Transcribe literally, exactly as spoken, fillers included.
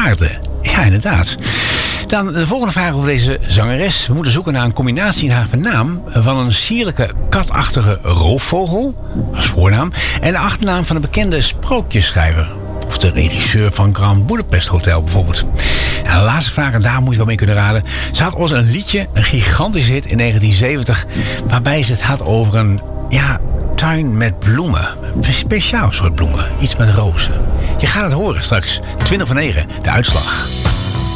paarden. Ja, inderdaad. Dan de volgende vraag over deze zangeres. We moeten zoeken naar een combinatie in haar naam van een sierlijke katachtige roofvogel als voornaam en de achternaam van een bekende sprookjesschrijver. Of de regisseur van Grand Budapest Hotel bijvoorbeeld. En de laatste vraag, en daar moet je wel mee kunnen raden. Ze had ons een liedje, een gigantische hit in negentien zeventig, waarbij ze het had over een ja, tuin met bloemen. Een speciaal soort bloemen. Iets met rozen. Je gaat het horen straks. twintig voor negen, de uitslag.